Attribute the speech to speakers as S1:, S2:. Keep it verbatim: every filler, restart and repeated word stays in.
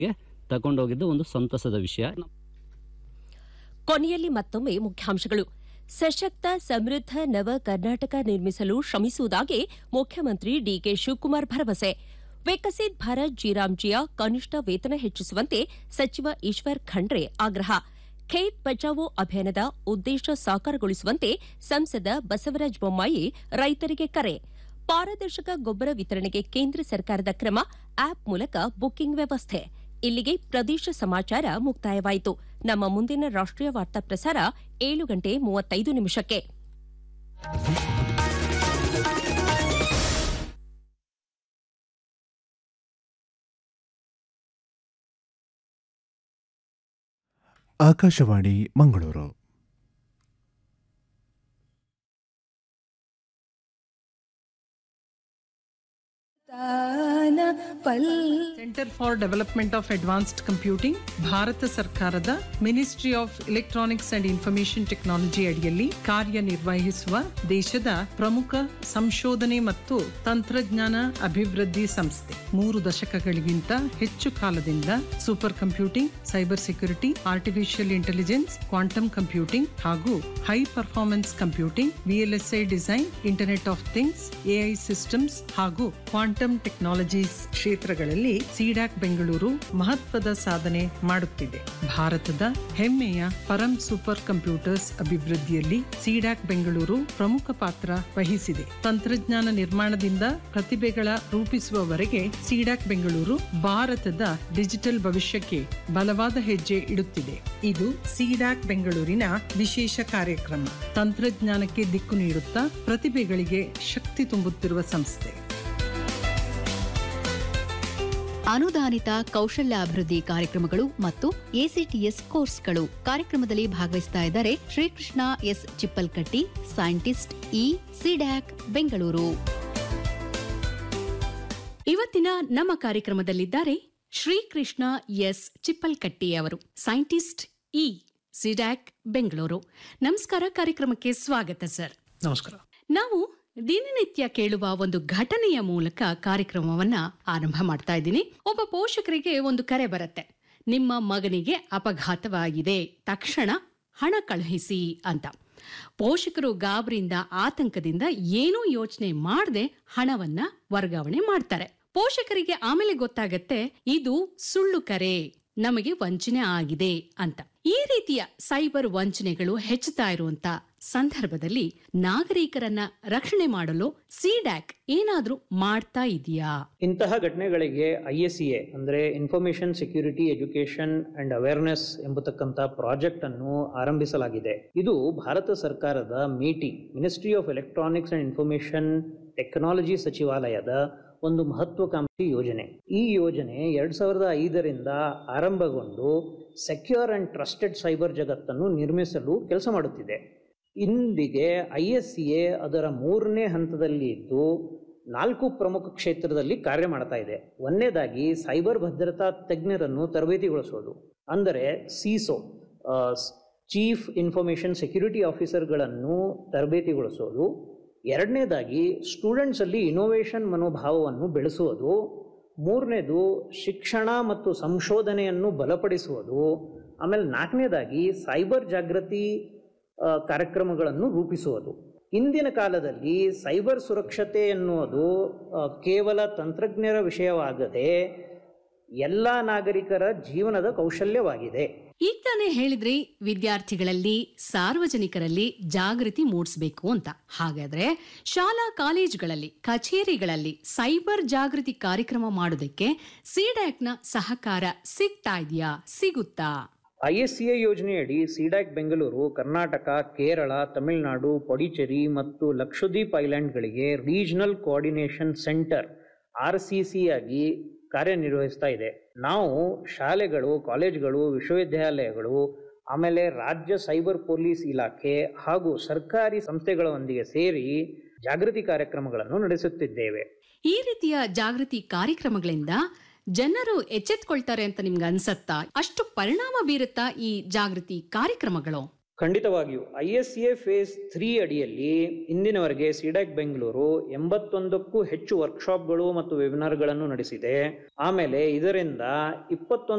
S1: ತಗೊಂಡೋಗಿದ್ದು ಒಂದು ಸಂತಸದ ವಿಷಯ.
S2: ಕೊನೆಯಲ್ಲಿ ಮತ್ತೊಮ್ಮೆ ಮುಖ್ಯಾಂಶಗಳು. ಸಶಕ್ತ ಸಮೃದ್ಧ ನವ ಕರ್ನಾಟಕ ನಿರ್ಮಿಸಲು ಶ್ರಮಿಸುವುದಾಗಿ ಮುಖ್ಯಮಂತ್ರಿ ಡಿಕೆ ಶಿವಕುಮಾರ್ ಭರವಸೆ. ವಿಕಸಿತ್ ಭಾರತ್ ಜಿರಾಮ್ಜಿಯ ಕನಿಷ್ಠ ವೇತನ ಹೆಚ್ಚಿಸುವಂತೆ ಸಚಿವ ಈಶ್ವರ್ ಖಂಡ್ರೆ ಆಗ್ರಹ. ಖೇತ್ ಬಚಾವೋ ಅಭಿಯಾನದ ಉದ್ದೇಶ ಸಾಕಾರಗೊಳಿಸುವಂತೆ ಸಂಸದ ಬಸವರಾಜ ಬೊಮ್ಮಾಯಿ ರೈತರಿಗೆ ಕರೆ. ಪಾರದರ್ಶಕ ಗೊಬ್ಬರ ವಿತರಣೆಗೆ ಕೇಂದ್ರ ಸರ್ಕಾರದ ಕ್ರಮ, ಆಪ್ ಮೂಲಕ ಬುಕಿಂಗ್ ವ್ಯವಸ್ಥೆ. ಇಲ್ಲಿಗೆ ಪ್ರದೇಶ ಸಮಾಚಾರ ಮುಕ್ತಾಯವಾಯಿತು. ನಮ್ಮ ಮುಂದಿನ ರಾಷ್ಟ್ರೀಯ ವಾರ್ತಾ ಪ್ರಸಾರ ಏಳು ಗಂಟೆ ಮೂವತ್ತೈದು ನಿಮಿಷಕ್ಕೆ.
S3: Akashvani Mangaluru.
S4: Centre for development of advanced computing Bharat ಸರ್ಕಾರದ ministry of electronics and information technology ಅಡಿಯಲ್ಲಿ ಕಾರ್ಯನಿರ್ವಹಿಸುವ ದೇಶದ ಪ್ರಮುಖ ಸಂಶೋಧನೆ ಮತ್ತು ತಂತ್ರಜ್ಞಾನ ಅಭಿವೃದ್ಧಿ ಸಂಸ್ಥೆ. ಮೂರು ದಶಕಗಳಿಗಿಂತ ಹೆಚ್ಚು ಕಾಲದಿಂದ super computing, cyber security, artificial intelligence, quantum computing ಹಾಗೂ high performance computing, VLSI design, internet of things, AI systems ಹಾಗೂ ಕ್ವಾಂಟಮ್ ಟೆಕ್ನಾಲಜೀಸ್ ಕ್ಷೇತ್ರಗಳಲ್ಲಿ ಸಿಡಾಕ್ ಬೆಂಗಳೂರು ಮಹತ್ವದ ಸಾಧನೆ ಮಾಡುತ್ತಿದೆ. ಭಾರತದ ಹೆಮ್ಮೆಯ ಪರಂ ಸೂಪರ್ ಕಂಪ್ಯೂಟರ್ಸ್ ಅಭಿವೃದ್ಧಿಯಲ್ಲಿ ಸಿಡಾಕ್ ಬೆಂಗಳೂರು ಪ್ರಮುಖ ಪಾತ್ರ ವಹಿಸಿದೆ. ತಂತ್ರಜ್ಞಾನ ನಿರ್ಮಾಣದಿಂದ ಪ್ರತಿಭೆಗಳ ರೂಪಿಸುವವರೆಗೆ ಸಿಡಾಕ್ ಬೆಂಗಳೂರು ಭಾರತದ ಡಿಜಿಟಲ್ ಭವಿಷ್ಯಕ್ಕೆ ಬಲವಾದ ಹೆಜ್ಜೆ ಇಡುತ್ತಿದೆ. ಇದು ಸಿಡಾಕ್ ಬೆಂಗಳೂರಿನ ವಿಶೇಷ ಕಾರ್ಯಕ್ರಮ. ತಂತ್ರಜ್ಞಾನಕ್ಕೆ ದಿಕ್ಕು ನೀಡುತ್ತಾ ಪ್ರತಿಭೆಗಳಿಗೆ ಶಕ್ತಿ ತುಂಬುತ್ತಿರುವ ಸಂಸ್ಥೆ.
S5: ಅನುದಾನಿತ ಕೌಶಲ್ಯಾಭಿವೃದ್ಧಿ ಕಾರ್ಯಕ್ರಮಗಳು ಮತ್ತು ಎಸಿಟಿಎಸ್ ಕೋರ್ಸ್ಗಳು ಕಾರ್ಯಕ್ರಮದಲ್ಲಿ ಭಾಗವಹಿಸ್ತಾ ಇದ್ದಾರೆ Shrikrishna S Chippalkatti, scientist, E CDAC Bengaluru. ಇವತ್ತಿನ ನಮ್ಮ ಕಾರ್ಯಕ್ರಮದಲ್ಲಿದ್ದಾರೆ ಶ್ರೀಕೃಷ್ಣ ಎಸ್ ಚಿಪ್ಪಲ್ಕಟ್ಟಿ ಅವರು, ಸೈಂಟಿಸ್ಟ್, ಇ ಸಿಡ್ಯಾಕ್ ಬೆಂಗಳೂರು. ನಮಸ್ಕಾರ, ಕಾರ್ಯಕ್ರಮಕ್ಕೆ ಸ್ವಾಗತ ಸರ್.
S4: ನಮಸ್ಕಾರ.
S5: ನಾವು ದಿನನಿತ್ಯ ಕೇಳುವ ಒಂದು ಘಟನೆಯ ಮೂಲಕ ಕಾರ್ಯಕ್ರಮವನ್ನ ಆರಂಭ ಮಾಡ್ತಾ ಇದ್ದೀನಿ. ಒಬ್ಬ ಪೋಷಕರಿಗೆ ಒಂದು ಕರೆ ಬರುತ್ತೆ, ನಿಮ್ಮ ಮಗನಿಗೆ ಅಪಘಾತವಾಗಿದೆ, ತಕ್ಷಣ ಹಣ ಕಳುಹಿಸಿ ಅಂತ. ಪೋಷಕರು ಗಾಬರಿಯಿಂದ, ಆತಂಕದಿಂದ ಏನೂ ಯೋಚನೆ ಮಾಡದೆ ಹಣವನ್ನ ವರ್ಗಾವಣೆ ಮಾಡ್ತಾರೆ. ಪೋಷಕರಿಗೆ ಆಮೇಲೆ ಗೊತ್ತಾಗತ್ತೆ ಇದು ಸುಳ್ಳು ಕರೆ, ನಮಗೆ ವಂಚನೆ ಆಗಿದೆ ಅಂತ. ಈ ರೀತಿಯ ಸೈಬರ್ ವಂಚನೆಗಳು ಹೆಚ್ಚುತ್ತಾ ಇರುವಂತ ಸಂದರ್ಭದಲ್ಲಿ ನಾಗರಿಕರನ್ನ ರಕ್ಷಣೆ ಮಾಡಲು ಸಿಡ್ಯಾಕ್ ಏನಾದ್ರೂ ಮಾಡ್ತಾ ಇದೆಯಾ?
S6: ಇಂತಹ ಘಟನೆಗಳಿಗೆ ಐ ಎಸ್ ಸಿ ಎ ಅಂದ್ರೆ information security education and awareness ಎಂಬತಕ್ಕಂಥ ಪ್ರಾಜೆಕ್ಟ್ ಅನ್ನು ಆರಂಭಿಸಲಾಗಿದೆ. ಇದು ಭಾರತ ಸರ್ಕಾರದ ಮೇಟಿ ministry of electronics and information technology ಸಚಿವಾಲಯದ ಒಂದು ಮಹತ್ವಾಕಾಂಕ್ಷಿ ಯೋಜನೆ. ಈ ಯೋಜನೆ ಎರಡ್ ಸಾವಿರದ ಐದರಿಂದ ಆರಂಭಗೊಂಡು ಸೆಕ್ಯೂರ್ ಅಂಡ್ ಟ್ರಸ್ಟೆಡ್ ಸೈಬರ್ ಜಗತ್ತನ್ನು ನಿರ್ಮಿಸಲು ಕೆಲಸ ಮಾಡುತ್ತಿದೆ. ಇಂದಿಗೆ ಐ ಎಸ್ ಸಿ ಎ ಅದರ ಮೂರನೇ ಹಂತದಲ್ಲಿ ಇದ್ದು ನಾಲ್ಕು ಪ್ರಮುಖ ಕ್ಷೇತ್ರದಲ್ಲಿ ಕಾರ್ಯ ಮಾಡ್ತಾ ಇದೆ. ಒಂದನೇದಾಗಿ ಸೈಬರ್ ಭದ್ರತಾ ತಜ್ಞರನ್ನು ತರಬೇತಿಗೊಳಿಸೋದು, ಅಂದರೆ ಸಿಸೋ ಚೀಫ್ ಇನ್ಫಾರ್ಮೇಶನ್ ಸೆಕ್ಯೂರಿಟಿ ಆಫೀಸರ್ಗಳನ್ನು ತರಬೇತಿಗೊಳಿಸೋದು. ಎರಡನೇದಾಗಿ ಸ್ಟೂಡೆಂಟ್ಸ್ ಅಲ್ಲಿ ಇನೋವೇಷನ್ ಮನೋಭಾವವನ್ನು ಬೆಳೆಸುವುದು. ಮೂರನೇದು ಶಿಕ್ಷಣ ಮತ್ತು ಸಂಶೋಧನೆಯನ್ನು ಬಲಪಡಿಸುವುದು. ಆಮೇಲೆ ನಾಲ್ಕನೇದಾಗಿ ಸೈಬರ್ ಜಾಗೃತಿ ಕಾರ್ಯಕ್ರಮಗಳನ್ನು ರೂಪಿಸುವುದು. ಇಂದಿನ ಕಾಲದಲ್ಲಿ ಸೈಬರ್ ಸುರಕ್ಷತೆ ಎನ್ನುವುದು ಕೇವಲ ತಂತ್ರಜ್ಞರ ವಿಷಯವಾಗದೆ ಎಲ್ಲ ನಾಗರಿಕರ ಜೀವನದ ಕೌಶಲ್ಯವಾಗಿದೆ.
S5: ಈಗ ತಾನೇ ಹೇಳಿದ್ರಿ ವಿದ್ಯಾರ್ಥಿಗಳಲ್ಲಿ, ಸಾರ್ವಜನಿಕರಲ್ಲಿ ಜಾಗೃತಿ ಮೂಡಿಸಬೇಕು ಅಂತ. ಹಾಗಾದ್ರೆ ಶಾಲಾ ಕಾಲೇಜುಗಳಲ್ಲಿ, ಕಚೇರಿಗಳಲ್ಲಿ ಸೈಬರ್ ಜಾಗೃತಿ ಕಾರ್ಯಕ್ರಮ ಮಾಡೋದಕ್ಕೆ ಸಿಡ್ಯಾಕ್ನ ಸಹಕಾರ ಸಿಗ್ತಾ ಇದೆಯಾ, ಸಿಗುತ್ತಾ?
S6: ಐ ಎಸ್ ಸಿ ಎ ಯೋಜನೆಯಡಿ ಸಿಡ್ಯಾಕ್ ಬೆಂಗಳೂರು ಕರ್ನಾಟಕ, ಕೇರಳ, ತಮಿಳುನಾಡು, ಪುಡುಚೇರಿ ಮತ್ತು Lakshadweep ಐಲ್ಯಾಂಡ್ಗಳಿಗೆ regional coordination centre R C C ಆಗಿ ಕಾರ್ಯನಿರ್ವಹಿಸ್ತಾ ಇದೆ. ನಾವು ಶಾಲೆಗಳು, ಕಾಲೇಜುಗಳು, ವಿಶ್ವವಿದ್ಯಾಲಯಗಳು, ಆಮೇಲೆ ರಾಜ್ಯ ಸೈಬರ್ ಪೊಲೀಸ್ ಇಲಾಖೆ ಹಾಗೂ ಸರ್ಕಾರಿ ಸಂಸ್ಥೆಗಳೊಂದಿಗೆ ಸೇರಿ ಜಾಗೃತಿ ಕಾರ್ಯಕ್ರಮಗಳನ್ನು ನಡೆಸುತ್ತಿದ್ದೇವೆ.
S5: ಈ ರೀತಿಯ ಜಾಗೃತಿ ಕಾರ್ಯಕ್ರಮಗಳಿಂದ ಜನರು ಎಚ್ಚೆತ್ಕೊಳ್ತಾರೆ ಅಂತ ನಿಮ್ಗೆ ಅನ್ಸತ್ತಾ? ಅಷ್ಟು ಪರಿಣಾಮ ಬೀರುತ್ತಾ ಈ ಜಾಗೃತಿ ಕಾರ್ಯಕ್ರಮಗಳು?
S6: ಖಂಡಿತವಾಗಿಯೂ I S A phase three ಅಡಿಯಲ್ಲಿ ಇಂದಿನವರೆಗೆ ಸಿಡ್ಯಾಕ್ ಬೆಂಗಳೂರು ಎಂಬತ್ತೊಂದಕ್ಕೂ ಹೆಚ್ಚು ವರ್ಕ್ಶಾಪ್ಗಳು ಮತ್ತು ವೆಬಿನಾರ್ಗಳನ್ನು ನಡೆಸಿದೆ. ಆಮೇಲೆ ಇದರಿಂದ ಇಪ್ಪತ್ತೊಂದು